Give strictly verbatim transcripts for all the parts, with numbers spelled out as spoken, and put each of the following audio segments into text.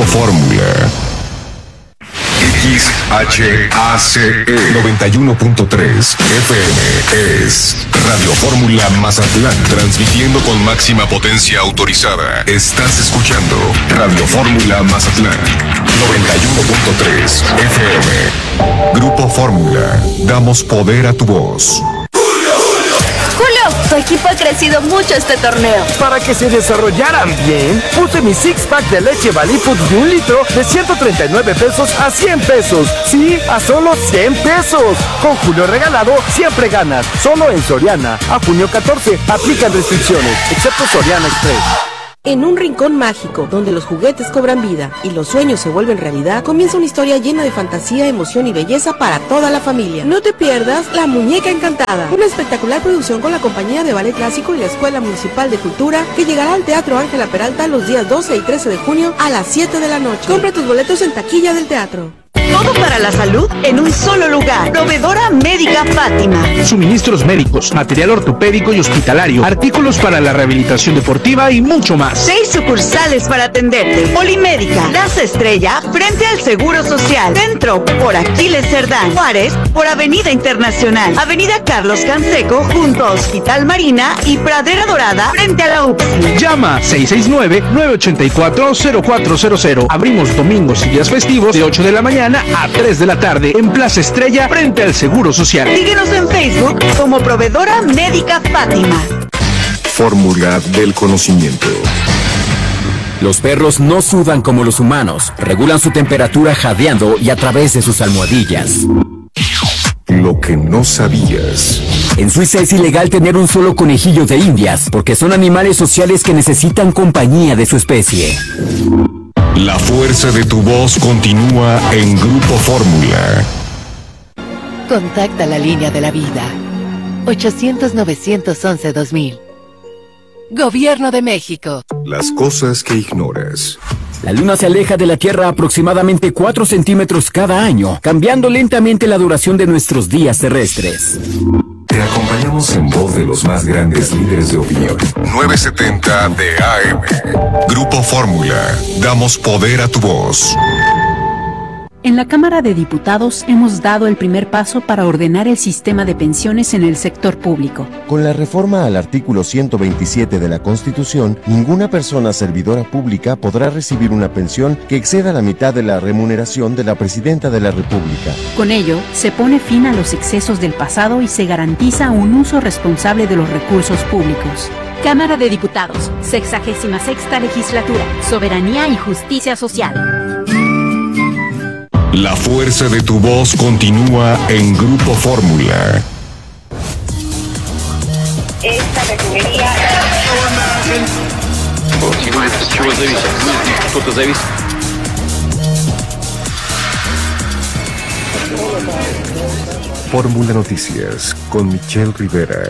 Fórmula. X H A C E noventa y uno punto tres F M es Radio Fórmula Mazatlán, transmitiendo con máxima potencia autorizada. Estás escuchando Radio Fórmula Mazatlán noventa y uno punto tres F M. Grupo Fórmula, damos poder a tu voz. Julio, tu equipo ha crecido mucho este torneo. Para que se desarrollaran bien, puse mi six-pack de leche Valiput de un litro de ciento treinta y nueve pesos a cien pesos. Sí, a solo cien pesos. Con Julio regalado, siempre ganas. Solo en Soriana. A junio catorce, aplican restricciones, excepto Soriana Express. En un rincón mágico, donde los juguetes cobran vida y los sueños se vuelven realidad, comienza una historia llena de fantasía, emoción y belleza para toda la familia. No te pierdas La Muñeca Encantada, una espectacular producción con la compañía de ballet clásico y la Escuela Municipal de Cultura, que llegará al Teatro Ángela Peralta los días doce y trece de junio a las siete de la noche. Compra tus boletos en taquilla del teatro. Todo para la salud en un solo lugar. Proveedora Médica Fátima. Suministros médicos, material ortopédico y hospitalario, artículos para la rehabilitación deportiva y mucho más. Seis sucursales para atenderte. Polimédica, Plaza Estrella, frente al Seguro Social. Centro, por Aquiles Cerdán. Juárez, por Avenida Internacional. Avenida Carlos Canseco, junto a Hospital Marina y Pradera Dorada, frente a la U P S I. Llama seis seis nueve, nueve ocho cuatro, cero cuatro cero cero. Abrimos domingos y días festivos de ocho de la mañana a tres de la tarde en Plaza Estrella, frente al Seguro Social. Síguenos en Facebook como Proveedora Médica Fátima. Fórmula del conocimiento. Los perros no sudan como los humanos, regulan su temperatura jadeando y a través de sus almohadillas. Lo que no sabías. En Suiza es ilegal tener un solo conejillo de indias, porque son animales sociales que necesitan compañía de su especie. La fuerza de tu voz continúa en Grupo Fórmula. Contacta la línea de la vida. ochocientos, novecientos once, dos mil. Gobierno de México. Las cosas que ignoras. La Luna se aleja de la Tierra aproximadamente cuatro centímetros cada año, cambiando lentamente la duración de nuestros días terrestres. Te acompañamos en voz de los más grandes líderes de opinión. novecientos setenta de A M. Grupo Fórmula. Damos poder a tu voz. En la Cámara de Diputados hemos dado el primer paso para ordenar el sistema de pensiones en el sector público. Con la reforma al artículo ciento veintisiete de la Constitución, ninguna persona servidora pública podrá recibir una pensión que exceda la mitad de la remuneración de la Presidenta de la República. Con ello, se pone fin a los excesos del pasado y se garantiza un uso responsable de los recursos públicos. Cámara de Diputados, sexagésima sexta legislatura, Soberanía y Justicia Social. La fuerza de tu voz continúa en Grupo Fórmula. Esta refinería... Fórmula Noticias con Michelle Rivera.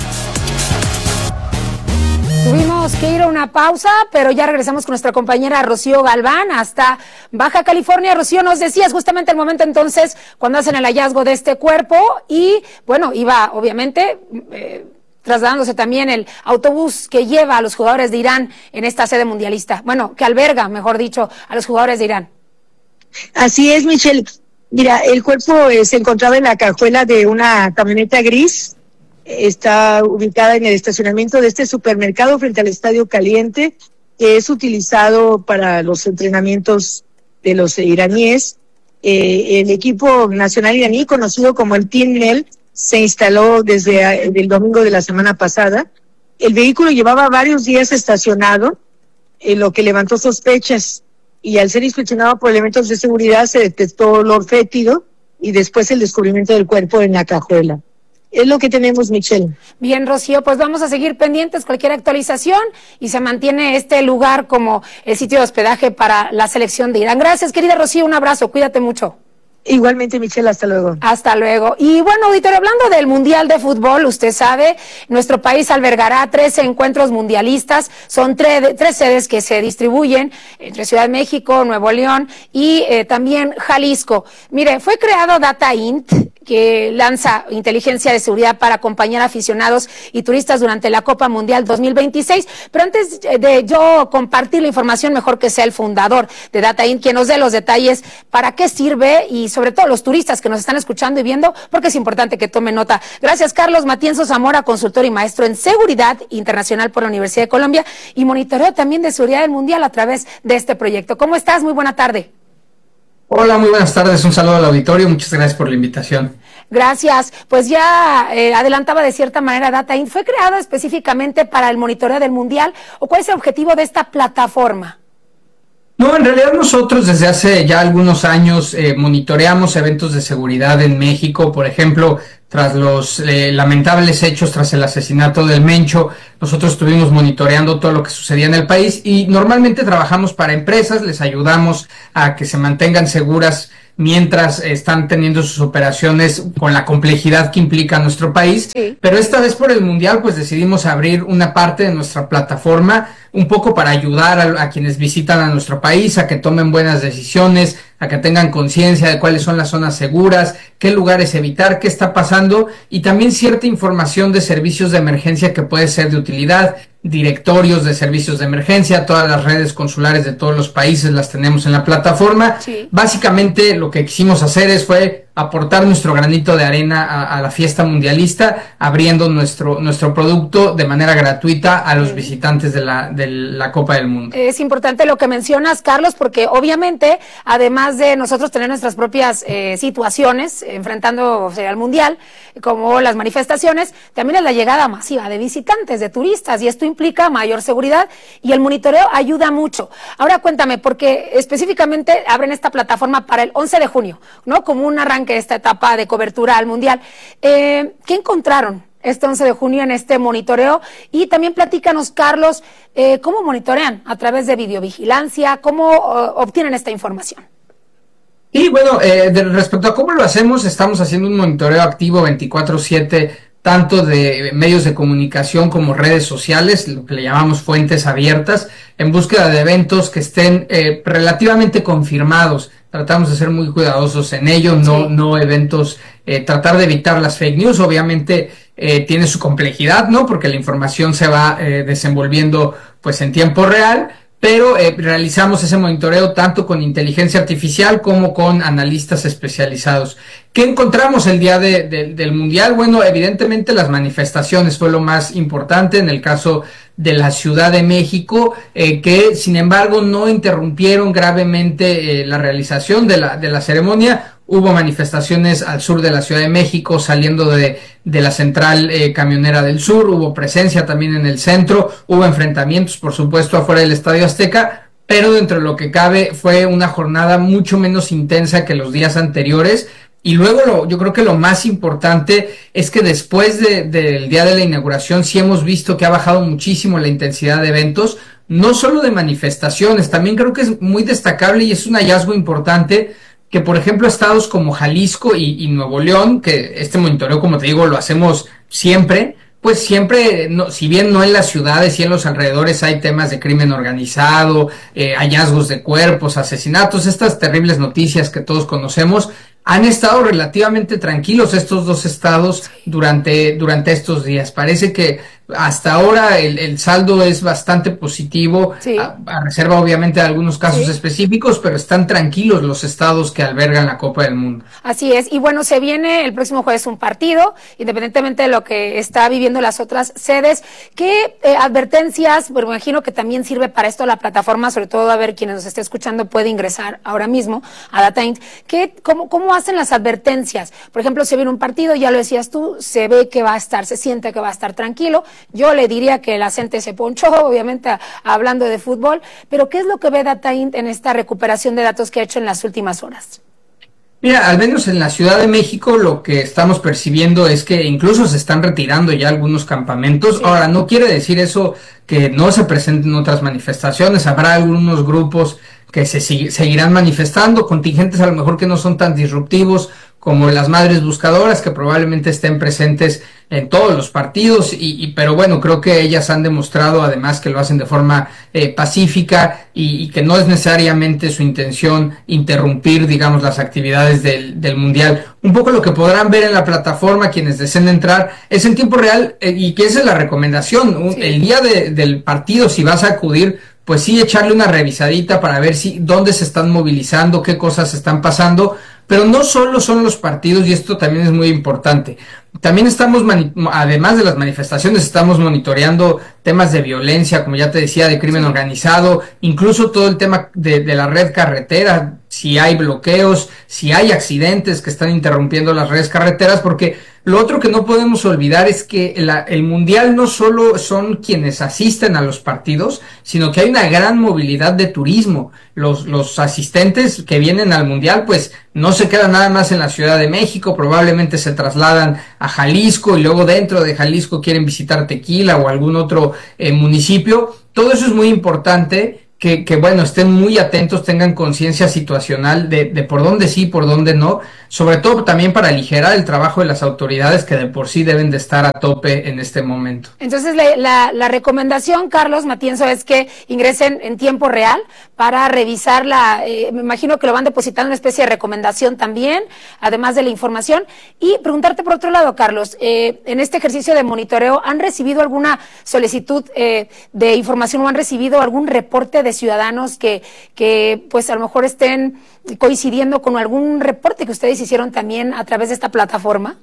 Tuvimos que ir a una pausa, pero ya regresamos con nuestra compañera Rocío Galván hasta Baja California. Rocío, nos decías justamente el momento entonces cuando hacen el hallazgo de este cuerpo y, bueno, iba obviamente eh, trasladándose también el autobús que lleva a los jugadores de Irán en esta sede mundialista. Bueno, que alberga, mejor dicho, a los jugadores de Irán. Así es, Michelle. Mira, el cuerpo eh, se encontraba en la cajuela de una camioneta gris. Está ubicada en el estacionamiento de este supermercado frente al Estadio Caliente, que es utilizado para los entrenamientos de los iraníes. Eh, el equipo nacional iraní, conocido como el Team Nel, se instaló desde el domingo de la semana pasada. El vehículo llevaba varios días estacionado, eh, lo que levantó sospechas, y al ser inspeccionado por elementos de seguridad se detectó olor fétido y después el descubrimiento del cuerpo en la cajuela. Es lo que tenemos, Michelle. Bien, Rocío, pues vamos a seguir pendientes cualquier actualización y se mantiene este lugar como el sitio de hospedaje para la selección de Irán. Gracias, querida Rocío, un abrazo, cuídate mucho. Igualmente, Michelle, hasta luego. Hasta luego. Y bueno, auditorio, hablando del Mundial de Fútbol, usted sabe, nuestro país albergará trece encuentros mundialistas. Son tre- tres sedes que se distribuyen entre Ciudad de México, Nuevo León y eh, también Jalisco. Mire, fue creado Data Int que lanza inteligencia de seguridad para acompañar a aficionados y turistas durante la Copa Mundial dos mil veintiséis. Pero antes de yo compartir la información, mejor que sea el fundador de DataInt quien nos dé los detalles para qué sirve y sobre todo los turistas que nos están escuchando y viendo, porque es importante que tomen nota. Gracias, Carlos. Matienzo Zamora, consultor y maestro en seguridad internacional por la Universidad de Colombia y monitoreo también de seguridad del mundial a través de este proyecto. ¿Cómo estás? Muy buena tarde. Hola, muy buenas tardes. Un saludo al auditorio. Muchas gracias por la invitación. Gracias. Pues ya eh, adelantaba de cierta manera DataInt. ¿Fue creada específicamente para el monitoreo del mundial o cuál es el objetivo de esta plataforma? No, en realidad nosotros desde hace ya algunos años eh, monitoreamos eventos de seguridad en México. Por ejemplo, tras los eh, lamentables hechos, tras el asesinato del Mencho, nosotros estuvimos monitoreando todo lo que sucedía en el país y normalmente trabajamos para empresas, les ayudamos a que se mantengan seguras mientras están teniendo sus operaciones con la complejidad que implica nuestro país. Sí. Pero esta vez por el Mundial pues decidimos abrir una parte de nuestra plataforma un poco para ayudar a, a quienes visitan a nuestro país a que tomen buenas decisiones, a que tengan conciencia de cuáles son las zonas seguras, qué lugares evitar, qué está pasando y también cierta información de servicios de emergencia que puede ser de utilidad, directorios de servicios de emergencia, todas las redes consulares de todos los países las tenemos en la plataforma. Sí. Básicamente lo que quisimos hacer es fue aportar nuestro granito de arena a, a la fiesta mundialista, abriendo nuestro nuestro producto de manera gratuita a los sí. visitantes de la de la Copa del Mundo. Es importante lo que mencionas, Carlos, porque obviamente, además de nosotros tener nuestras propias eh, situaciones enfrentando o sea, al Mundial, como las manifestaciones, también es la llegada masiva de visitantes, de turistas, y esto implica mayor seguridad y el monitoreo ayuda mucho. Ahora cuéntame, porque específicamente abren esta plataforma para el once de junio, ¿no? Como un arranque de esta etapa de cobertura al Mundial. Eh, ¿Qué encontraron este once de junio en este monitoreo? Y también platícanos, Carlos, eh, ¿cómo monitorean? ¿A través de videovigilancia? ¿Cómo uh, obtienen esta información? Y bueno, eh, de, respecto a cómo lo hacemos, estamos haciendo un monitoreo activo veinticuatro siete, tanto de medios de comunicación como redes sociales, lo que le llamamos fuentes abiertas, en búsqueda de eventos que estén eh, relativamente confirmados. Tratamos de ser muy cuidadosos en ello, no, sí. no eventos, eh, tratar de evitar las fake news, obviamente eh, tiene su complejidad, ¿no? Porque la información se va eh, desenvolviendo pues en tiempo real, pero eh, realizamos ese monitoreo tanto con inteligencia artificial como con analistas especializados. ¿Qué encontramos el día de, de, del Mundial? Bueno, evidentemente las manifestaciones fue lo más importante en el caso de la Ciudad de México, eh, que sin embargo no interrumpieron gravemente eh, la realización de la, de la ceremonia. Hubo manifestaciones al sur de la Ciudad de México, saliendo de, de la central eh, camionera del sur, hubo presencia también en el centro, hubo enfrentamientos, por supuesto, afuera del Estadio Azteca, pero dentro de lo que cabe fue una jornada mucho menos intensa que los días anteriores. Y luego lo, yo creo que lo más importante es que después de, del día de la inauguración sí hemos visto que ha bajado muchísimo la intensidad de eventos, no solo de manifestaciones, también creo que es muy destacable y es un hallazgo importante que, por ejemplo, estados como Jalisco y, y Nuevo León, que este monitoreo, como te digo, lo hacemos siempre, pues siempre, no, si bien no en las ciudades y en los alrededores hay temas de crimen organizado, eh, hallazgos de cuerpos, asesinatos, estas terribles noticias que todos conocemos, han estado relativamente tranquilos estos dos estados durante, durante estos días. Parece que hasta ahora el, el saldo es bastante positivo, sí. a, a reserva obviamente de algunos casos sí. específicos, pero están tranquilos los estados que albergan la Copa del Mundo. Así es, y bueno, se viene el próximo jueves un partido, independientemente de lo que está viviendo las otras sedes. ¿Qué eh, advertencias? Bueno, me imagino que también sirve para esto la plataforma, sobre todo a ver quienes nos esté escuchando puede ingresar ahora mismo a DataInt. ¿Qué, cómo, cómo hacen las advertencias? Por ejemplo, si viene un partido, ya lo decías tú, se ve que va a estar, se siente que va a estar tranquilo. Yo le diría que la gente se ponchó, obviamente, a, hablando de fútbol, pero ¿qué es lo que ve DataInt en esta recuperación de datos que ha hecho en las últimas horas? Mira, al menos en la Ciudad de México lo que estamos percibiendo es que incluso se están retirando ya algunos campamentos. Sí. Ahora, no quiere decir eso que no se presenten otras manifestaciones, habrá algunos grupos que se sig- seguirán manifestando, contingentes a lo mejor que no son tan disruptivos como las madres buscadoras, que probablemente estén presentes en todos los partidos, y, y pero bueno, creo que ellas han demostrado además que lo hacen de forma eh, pacífica y, y que no es necesariamente su intención interrumpir, digamos, las actividades del, del Mundial. Un poco lo que podrán ver en la plataforma quienes deseen entrar es en tiempo real, eh, y que esa es la recomendación. Un, sí. El día de, del partido, si vas a acudir, pues sí, echarle una revisadita para ver si dónde se están movilizando, qué cosas están pasando. Pero no solo son los partidos, y esto también es muy importante. También estamos, mani- además de las manifestaciones, estamos monitoreando temas de violencia, como ya te decía, de crimen organizado, incluso todo el tema de, de la red carretera, si hay bloqueos, si hay accidentes que están interrumpiendo las redes carreteras, porque lo otro que no podemos olvidar es que la, el Mundial no solo son quienes asisten a los partidos, sino que hay una gran movilidad de turismo. Los, los asistentes que vienen al Mundial, pues no se quedan nada más en la Ciudad de México, probablemente se trasladan a Jalisco y luego dentro de Jalisco quieren visitar Tequila o algún otro eh, municipio. Todo eso es muy importante. Que, que bueno, estén muy atentos, tengan conciencia situacional de, de por dónde sí, por dónde no, sobre todo también para aligerar el trabajo de las autoridades que de por sí deben de estar a tope en este momento. Entonces la, la, la recomendación, Carlos Matienzo, es que ingresen en tiempo real para revisar la, eh, me imagino que lo van depositando una especie de recomendación también, además de la información, y preguntarte por otro lado, Carlos, eh, en este ejercicio de monitoreo, ¿han recibido alguna solicitud eh, de información o han recibido algún reporte de ciudadanos que, que pues a lo mejor estén coincidiendo con algún reporte que ustedes hicieron también a través de esta plataforma?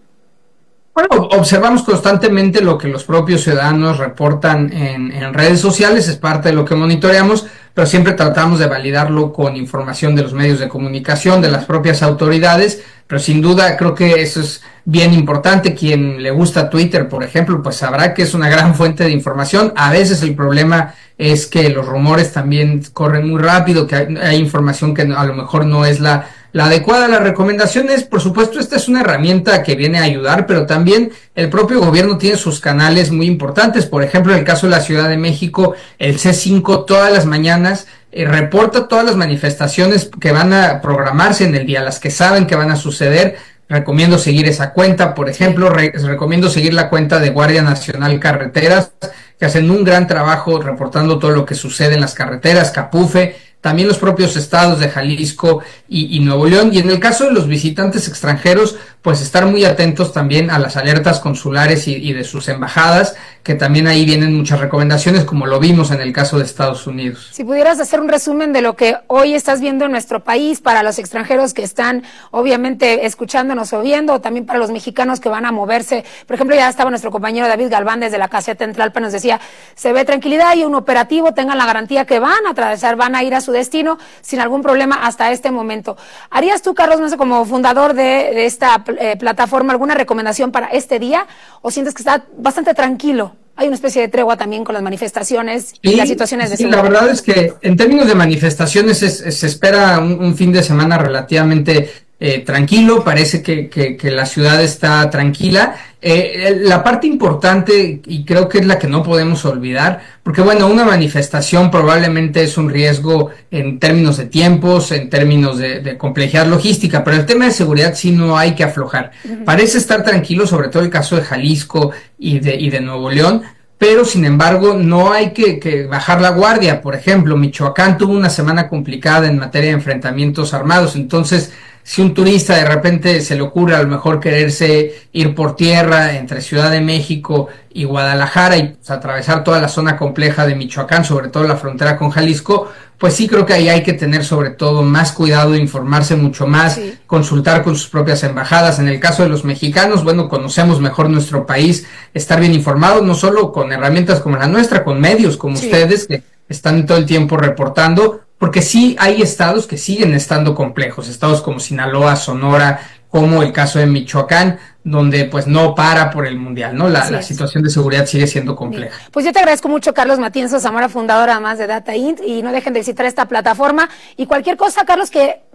Bueno, observamos constantemente lo que los propios ciudadanos reportan en, en redes sociales, es parte de lo que monitoreamos, pero siempre tratamos de validarlo con información de los medios de comunicación, de las propias autoridades, pero sin duda creo que eso es bien importante. Quien le gusta Twitter, por ejemplo, pues sabrá que es una gran fuente de información. A veces el problema es que los rumores también corren muy rápido, que hay, hay información que a lo mejor no es la La adecuada. La recomendación es, por supuesto, esta es una herramienta que viene a ayudar, pero también el propio gobierno tiene sus canales muy importantes. Por ejemplo, en el caso de la Ciudad de México, el C cinco todas las mañanas eh, reporta todas las manifestaciones que van a programarse en el día, las que saben que van a suceder. Recomiendo seguir esa cuenta, por ejemplo, re recomiendo seguir la cuenta de Guardia Nacional Carreteras, que hacen un gran trabajo reportando todo lo que sucede en las carreteras, Capufe, también los propios estados de Jalisco y, y Nuevo León. Y en el caso de los visitantes extranjeros, pues estar muy atentos también a las alertas consulares y, y de sus embajadas, que también ahí vienen muchas recomendaciones, como lo vimos en el caso de Estados Unidos. Si pudieras hacer un resumen de lo que hoy estás viendo en nuestro país para los extranjeros que están obviamente escuchándonos o viendo, o también para los mexicanos que van a moverse. Por ejemplo, ya estaba nuestro compañero David Galván desde la caseta en Tlalpan, nos decía, se ve tranquilidad y un operativo, tengan la garantía que van a atravesar, van a ir a su destino sin algún problema hasta este momento. ¿Harías tú, Carlos, no sé, como fundador de, de esta eh, plataforma, alguna recomendación para este día, o sientes que está bastante tranquilo? Hay una especie de tregua también con las manifestaciones y, y las situaciones de sí, seguridad. La verdad es que en términos de manifestaciones es, es, se espera un, un fin de semana relativamente eh, tranquilo. Parece que, que, que la ciudad está tranquila. Eh, la parte importante, y creo que es la que no podemos olvidar, porque bueno, una manifestación probablemente es un riesgo en términos de tiempos, en términos de, de complejidad logística, pero el tema de seguridad sí no hay que aflojar. Uh-huh. Parece estar tranquilo, sobre todo el caso de Jalisco y de, y de Nuevo León, pero sin embargo no hay que, que bajar la guardia. Por ejemplo, Michoacán tuvo una semana complicada en materia de enfrentamientos armados, entonces si un turista de repente se le ocurre a lo mejor quererse ir por tierra entre Ciudad de México y Guadalajara y pues, atravesar toda la zona compleja de Michoacán, sobre todo la frontera con Jalisco, pues sí creo que ahí hay que tener sobre todo más cuidado, informarse mucho más, sí. Consultar con sus propias embajadas. En el caso de los mexicanos, bueno, conocemos mejor nuestro país, estar bien informados, no solo con herramientas como la nuestra, con medios como sí. ustedes que están todo el tiempo reportando, porque sí hay estados que siguen estando complejos, estados como Sinaloa, Sonora, como el caso de Michoacán, donde pues no para por el Mundial, ¿no? La, la situación de seguridad sigue siendo compleja. Bien. Pues yo te agradezco mucho, Carlos Matienzo Zamora, fundador además de Data Int, y no dejen de visitar esta plataforma, y cualquier cosa, Carlos, que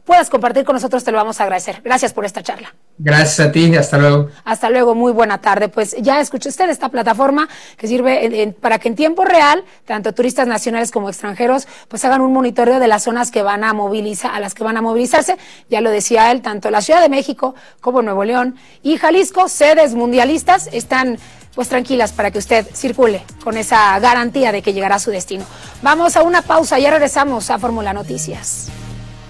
puedas compartir con nosotros, te lo vamos a agradecer. Gracias por esta charla. Gracias a ti, hasta luego. Hasta luego, muy buena tarde. Pues ya escuchó usted esta plataforma que sirve en, en, para que en tiempo real, tanto turistas nacionales como extranjeros, pues hagan un monitoreo de las zonas que van a movilizar, a las que van a movilizarse. Ya lo decía él, tanto la Ciudad de México como Nuevo León y Jalisco, sedes mundialistas, están pues tranquilas para que usted circule con esa garantía de que llegará a su destino. Vamos a una pausa, ya regresamos a Fórmula Noticias.